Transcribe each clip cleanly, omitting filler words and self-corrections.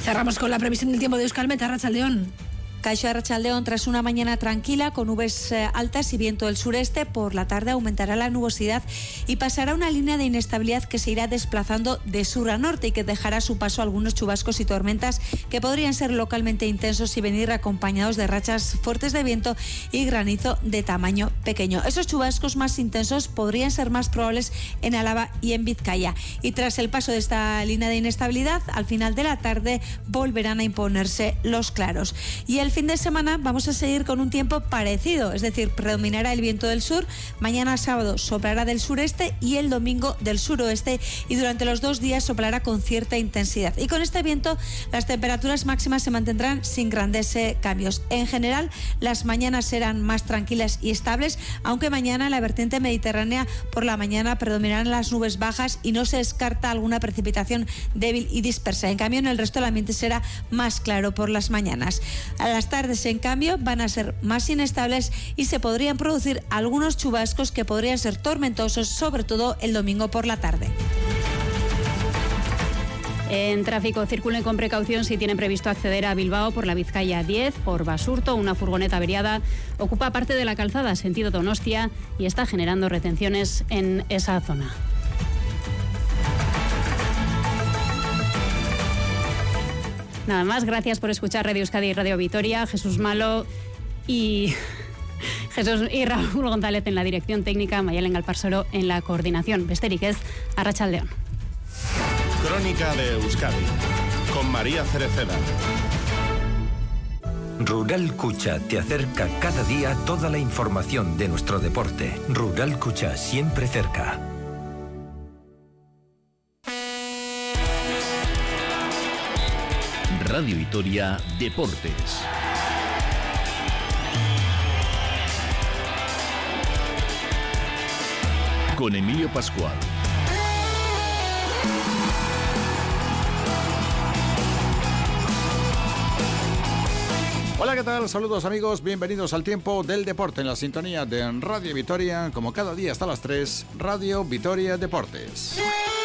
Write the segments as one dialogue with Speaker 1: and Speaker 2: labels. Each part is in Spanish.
Speaker 1: Cerramos con la previsión del tiempo de Euskalmet. Arratsaldeon.
Speaker 2: Caixo Arratsaldeon, tras una mañana tranquila con nubes altas y viento del sureste, por la tarde aumentará la nubosidad y pasará una línea de inestabilidad que se irá desplazando de sur a norte y que dejará a su paso algunos chubascos y tormentas que podrían ser localmente intensos y venir acompañados de rachas fuertes de viento y granizo de tamaño pequeño. Esos chubascos más intensos podrían ser más probables en Álava y en Vizcaya. Y tras el paso de esta línea de inestabilidad, al final de la tarde volverán a imponerse los claros. Y el fin de semana vamos a seguir con un tiempo parecido, es decir, predominará el viento del sur, mañana sábado soplará del sureste y el domingo del suroeste, y durante los 2 días soplará con cierta intensidad. Y con este viento las temperaturas máximas se mantendrán sin grandes cambios. En general, las mañanas serán más tranquilas y estables, aunque mañana en la vertiente mediterránea por la mañana predominarán las nubes bajas y no se descarta alguna precipitación débil y dispersa. En cambio, en el resto del ambiente será más claro por las mañanas. A las tardes, en cambio, van a ser más inestables y se podrían producir algunos chubascos que podrían ser tormentosos, sobre todo el domingo por la tarde.
Speaker 3: En tráfico, circulen con precaución si tienen previsto acceder a Bilbao por la Vizcaya 10, por Basurto. Una furgoneta averiada ocupa parte de la calzada sentido Donostia y está generando retenciones en esa zona. Nada más, gracias por escuchar Radio Euskadi y Radio Vitoria. Jesús Malo y Raúl González en la dirección técnica, Mayalen Galparsoro en la coordinación. Besterik ez, Arratsaldeon.
Speaker 4: Crónica de Euskadi con María Cereceda.
Speaker 5: Rural Kucha te acerca cada día toda la información de nuestro deporte. Rural Kucha, siempre cerca.
Speaker 6: Radio Vitoria Deportes. Con Emilio Pascual.
Speaker 7: Hola, ¿qué tal? Saludos amigos, bienvenidos al tiempo del deporte en la sintonía de Radio Vitoria, como cada día hasta las 3, Radio Vitoria Deportes.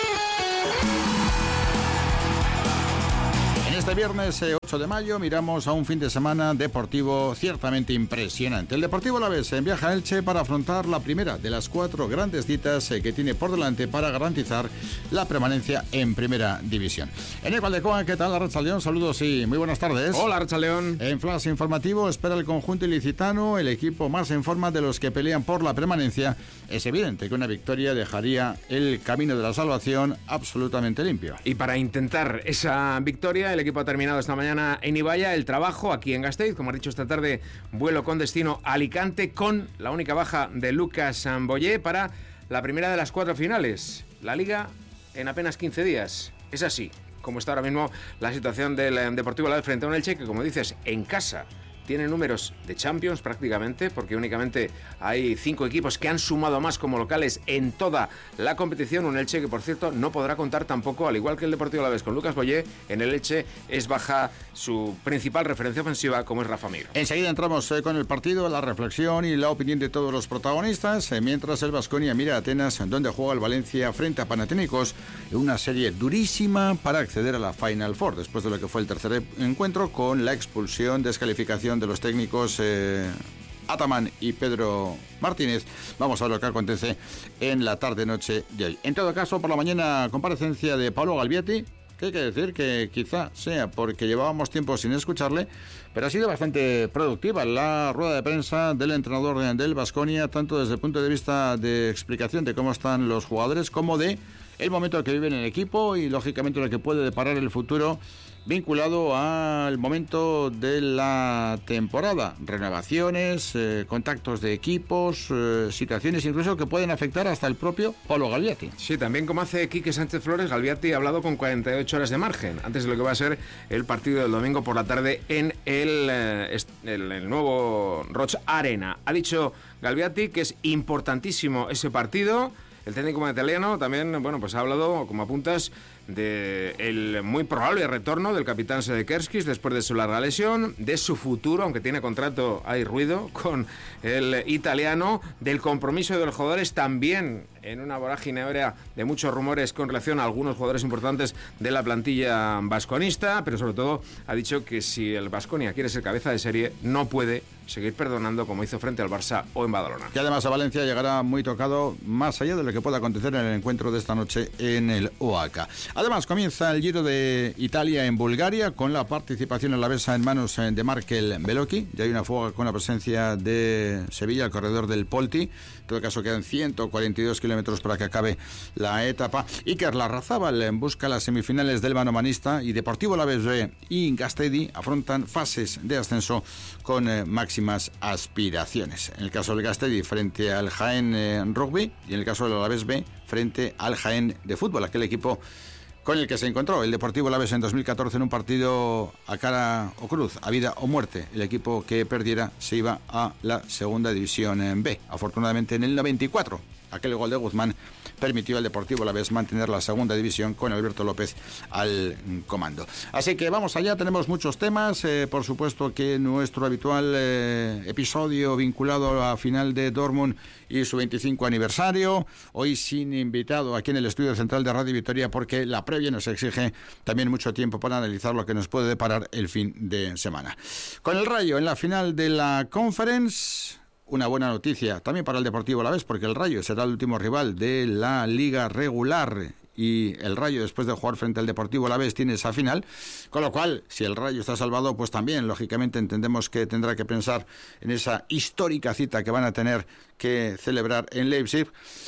Speaker 7: Este viernes 8 de mayo miramos a un fin de semana deportivo ciertamente impresionante. El Deportivo Alavés viaja a Elche para afrontar la primera de las 4 grandes citas que tiene por delante para garantizar la permanencia en Primera División. En el Valdecoa, ¿qué tal? Arratsaldeon, saludos y muy buenas tardes.
Speaker 8: Hola, Arratsaldeon.
Speaker 7: En flash informativo espera el conjunto ilicitano, el equipo más en forma de los que pelean por la permanencia. Es evidente que una victoria dejaría el camino de la salvación absolutamente limpio.
Speaker 8: Y para intentar esa victoria, el equipo ha terminado esta mañana en Ibaya el trabajo aquí en Gasteiz. Como he dicho, esta tarde vuelo con destino a Alicante, con la única baja de Lucas Boyé para la primera de las 4 finales. La Liga en apenas 15 días. Es así como está ahora mismo la situación del Deportivo Alavés frente a un Elche que, como dices, en casa tiene números de Champions prácticamente, porque únicamente hay 5 equipos que han sumado más como locales en toda la competición. Un Elche que, por cierto, no podrá contar tampoco, al igual que el Deportivo Alavés, con Lucas Boyé. En el Elche es baja su principal referencia ofensiva, como es Rafa Mir.
Speaker 7: Enseguida entramos con el partido, la reflexión y la opinión de todos los protagonistas, mientras el Baskonia mira a Atenas, donde juega el Valencia frente a Panathinaikos, en una serie durísima para acceder a la Final Four, después de lo que fue el tercer encuentro, con la expulsión, descalificación de los técnicos Ataman y Pedro Martínez. Vamos a ver lo que acontece en la tarde-noche de hoy. En todo caso, por la mañana, comparecencia de Paolo Galbiati, que hay que decir que quizá sea porque llevábamos tiempo sin escucharle, pero ha sido bastante productiva la rueda de prensa del entrenador del Baskonia, tanto desde el punto de vista de explicación de cómo están los jugadores, como de el momento que viven en el equipo y, lógicamente, lo que puede deparar el futuro vinculado al momento de la temporada. Renovaciones, contactos de equipos, situaciones incluso que pueden afectar hasta el propio Paolo Galbiati.
Speaker 8: Sí, también como hace Quique Sánchez Flores, Galbiati ha hablado con 48 horas de margen, antes de lo que va a ser el partido del domingo por la tarde en el nuevo Roig Arena. Ha dicho Galbiati que es importantísimo ese partido. El técnico italiano también, bueno, pues ha hablado, como apuntas, del muy probable retorno del capitán Sedekerskis después de su larga lesión, de su futuro, aunque tiene contrato, hay ruido, con el italiano, del compromiso de los jugadores también en una vorágine áurea de muchos rumores con relación a algunos jugadores importantes de la plantilla vasconista, pero sobre todo ha dicho que si el Baskonia quiere ser cabeza de serie, no puede seguir perdonando como hizo frente al Barça o en Badalona.
Speaker 7: Y además a Valencia llegará muy tocado, más allá de lo que pueda acontecer en el encuentro de esta noche en el OACA. Además comienza el Giro de Italia en Bulgaria con la participación alavesa en manos de Markel Beloki. Ya hay una fuga con la presencia de Sevilla, el corredor del Polti. En todo caso quedan 142 kilómetros para que acabe la etapa. Iker Larrazábal busca las semifinales del manomanista y Deportivo Alavés B y Gastedi afrontan fases de ascenso con máximas aspiraciones. En el caso del Gastedi frente al Jaén Rugby y en el caso del Alavés B frente al Jaén de fútbol, aquel equipo con el que se encontró el Deportivo Alavés en 2014 en un partido a cara o cruz, a vida o muerte. El equipo que perdiera se iba a la segunda división B. Afortunadamente en el 94, aquel gol de Guzmán permitió al Deportivo Alavés mantener la segunda división con Alberto López al comando. Así que vamos allá, tenemos muchos temas, por supuesto que nuestro habitual episodio vinculado a final de Dortmund y su 25 aniversario, hoy sin invitado aquí en el estudio central de Radio Vitoria porque la previa nos exige también mucho tiempo para analizar lo que nos puede deparar el fin de semana. Con el Rayo en la final de la Conference, una buena noticia también para el Deportivo Alavés porque el Rayo será el último rival de la liga regular y el Rayo después de jugar frente al Deportivo Alavés tiene esa final, con lo cual si el Rayo está salvado pues también lógicamente entendemos que tendrá que pensar en esa histórica cita que van a tener que celebrar en Leipzig,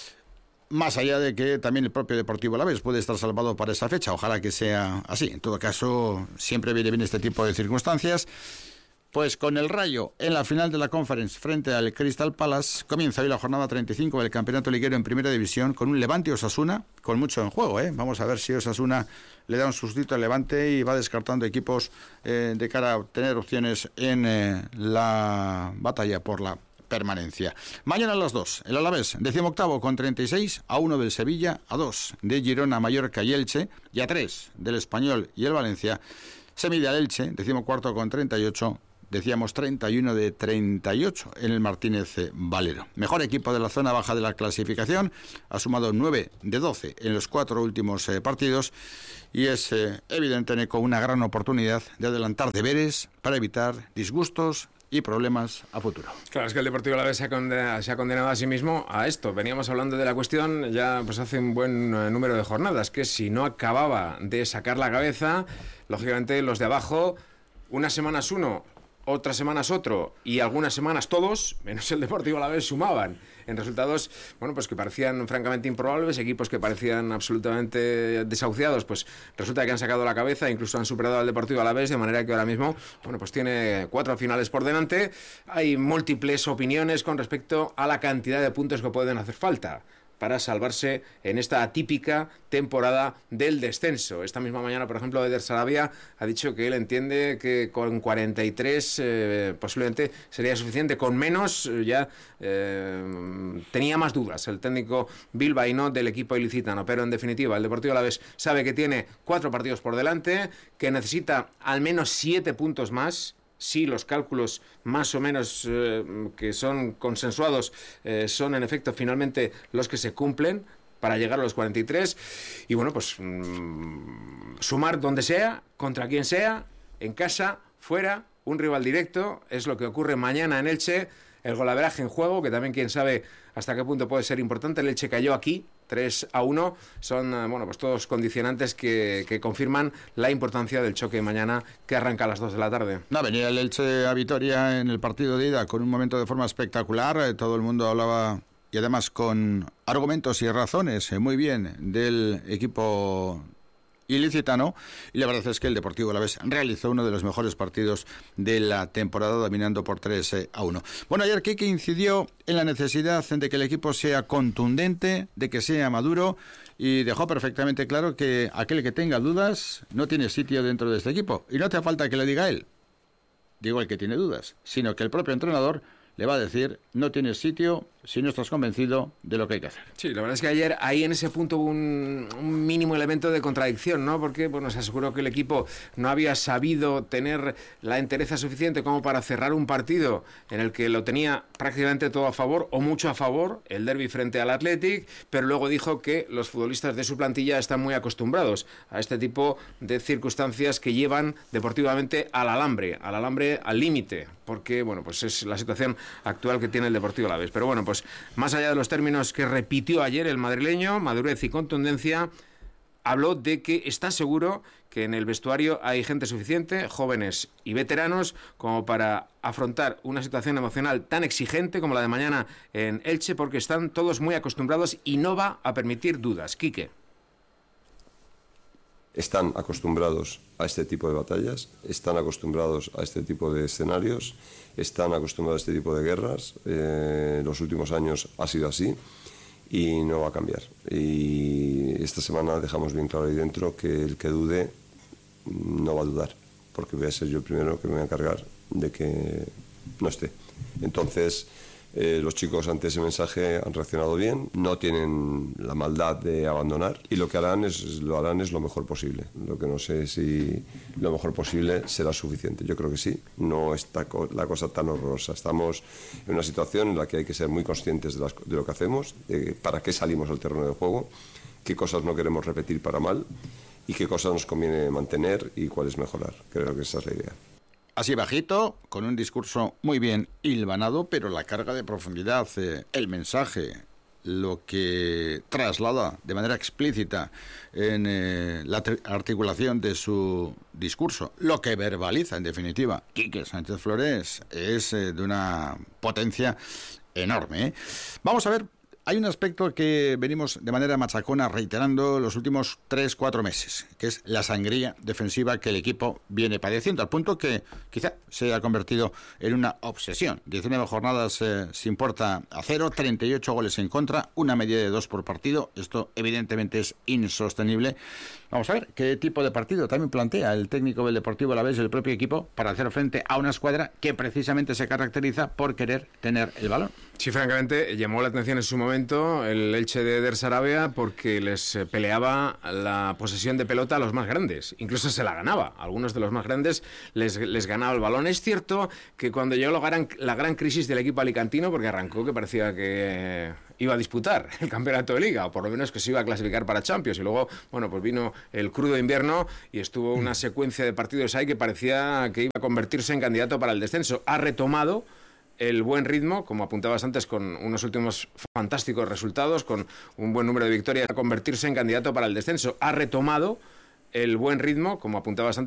Speaker 7: más allá de que también el propio Deportivo Alavés puede estar salvado para esa fecha, ojalá que sea así. En todo caso siempre viene bien este tipo de circunstancias. Pues con el Rayo en la final de la Conference frente al Crystal Palace, comienza hoy la jornada 35 del Campeonato Liguero en Primera División con un Levante Osasuna con mucho en juego, ¿eh? Vamos a ver si Osasuna le da un sustito al Levante y va descartando equipos de cara a tener opciones en la batalla por la permanencia. Mañana a las 2, el Alavés, 18º con 36, a 1 del Sevilla, a 2 de Girona, Mallorca y Elche, y a 3 del Español y el Valencia. Se mide al Elche, 14º con 38, decíamos 31 de 38 en el Martínez Valero. Mejor equipo de la zona baja de la clasificación, ha sumado 9 de 12 en los 4 últimos partidos y es evidente con una gran oportunidad de adelantar deberes para evitar disgustos y problemas a futuro.
Speaker 8: Claro, es que el Deportivo Alavés se ha condenado a sí mismo a esto. Veníamos hablando de la cuestión ya pues hace un buen número de jornadas, que si no acababa de sacar la cabeza, lógicamente los de abajo, unas semanas uno, otras semanas otro y algunas semanas todos, menos el Deportivo Alavés, sumaban en resultados, bueno, pues que parecían francamente improbables, equipos que parecían absolutamente desahuciados, pues resulta que han sacado la cabeza, incluso han superado al Deportivo Alavés, de manera que ahora mismo, bueno, pues tiene 4 finales por delante. Hay múltiples opiniones con respecto a la cantidad de puntos que pueden hacer falta para salvarse en esta atípica temporada del descenso. Esta misma mañana, por ejemplo, Eder Sarabia ha dicho que él entiende que con 43 posiblemente sería suficiente. Con menos ya tenía más dudas el técnico bilbaíno del equipo ilicitano. Pero en definitiva, el Deportivo Alavés sabe que tiene 4 partidos por delante, que necesita al menos 7 puntos más. Sí, los cálculos más o menos que son consensuados son en efecto finalmente los que se cumplen para llegar a los 43 y bueno, pues sumar donde sea, contra quien sea, en casa, fuera, un rival directo, es lo que ocurre mañana en Elche. El golaveraje en juego, que también quién sabe hasta qué punto puede ser importante. El Elche cayó aquí 3-1, son bueno, pues todos condicionantes que confirman la importancia del choque de mañana, que arranca a las 2 de la tarde.
Speaker 7: Venía el Elche a Vitoria en el partido de ida con un momento de forma espectacular, todo el mundo hablaba y además con argumentos y razones muy bien del equipo ilicitano, y la verdad es que el Deportivo Alavés realizó uno de los mejores partidos de la temporada, dominando por 3-1. Bueno, ayer Quique incidió en la necesidad de que el equipo sea contundente, de que sea maduro, y dejó perfectamente claro que aquel que tenga dudas no tiene sitio dentro de este equipo, y no hace falta que le diga él, digo el que tiene dudas, sino que el propio entrenador le va a decir no tienes sitio si no estás convencido de lo que hay que hacer.
Speaker 8: Sí, la verdad es que ayer ahí en ese punto hubo un mínimo elemento de contradicción, ¿no? Porque, bueno, se aseguró que el equipo no había sabido tener la entereza suficiente como para cerrar un partido en el que lo tenía prácticamente todo a favor o mucho a favor, el derbi frente al Athletic, pero luego dijo que los futbolistas de su plantilla están muy acostumbrados a este tipo de circunstancias que llevan deportivamente al alambre, al límite, porque, bueno, pues es la situación actual que tiene el Deportivo Alavés. Pero bueno, pues más allá de los términos que repitió ayer el madrileño, madurez y contundencia, habló de que está seguro que en el vestuario hay gente suficiente, jóvenes y veteranos, como para afrontar una situación emocional tan exigente como la de mañana en Elche, porque están todos muy acostumbrados y no va a permitir dudas. Quique.
Speaker 9: Están acostumbrados a este tipo de batallas, están acostumbrados a este tipo de escenarios, están acostumbrados a este tipo de guerras. Los últimos años ha sido así y no va a cambiar. Y esta semana dejamos bien claro ahí dentro que el que dude no va a dudar, porque voy a ser yo el primero que me voy a encargar de que no esté. Entonces, los chicos ante ese mensaje han reaccionado bien, no tienen la maldad de abandonar y lo que harán es lo mejor posible. Lo que no sé si lo mejor posible será suficiente. Yo creo que sí, no está la cosa tan horrorosa. Estamos en una situación en la que hay que ser muy conscientes de lo que hacemos, de para qué salimos al terreno de juego, qué cosas no queremos repetir para mal y qué cosas nos conviene mantener y cuáles mejorar. Creo que esa es la idea.
Speaker 7: Así bajito, con un discurso muy bien hilvanado, pero la carga de profundidad, el mensaje, lo que traslada de manera explícita en la articulación de su discurso, lo que verbaliza, en definitiva, Quique Sánchez Flores, es de una potencia enorme. Vamos a ver. Hay un aspecto que venimos de manera machacona reiterando los últimos 3-4 meses, que es la sangría defensiva que el equipo viene padeciendo, al punto que quizá se haya convertido en una obsesión. 19 jornadas sin puerta a cero, 38 goles en contra, una media de 2 por partido. Esto evidentemente es insostenible. Vamos a ver qué tipo de partido también plantea el técnico del Deportivo Alavés y el propio equipo para hacer frente a una escuadra que precisamente se caracteriza por querer tener el balón.
Speaker 8: Sí, francamente, llamó la atención en su momento el Elche de Eder Sarabia porque les peleaba la posesión de pelota a los más grandes. Incluso se la ganaba. Algunos de los más grandes les ganaba el balón. Es cierto que cuando llegó la gran crisis del equipo alicantino, porque arrancó que parecía que iba a disputar el campeonato de Liga, o por lo menos que se iba a clasificar para Champions, y luego, bueno, pues vino el crudo invierno y estuvo una secuencia de partidos ahí que parecía que iba a convertirse en candidato para el descenso. Ha retomado el buen ritmo, como apuntabas antes, con unos últimos fantásticos resultados, con un buen número de victorias, a convertirse en candidato para el descenso. Ha retomado el buen ritmo, como apuntabas antes,